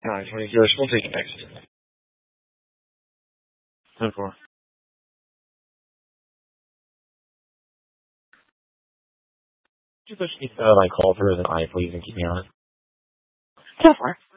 9:24. We'll take it next. 10-4. Could you push me my call through as an I, please, and keep me on it? 10-4.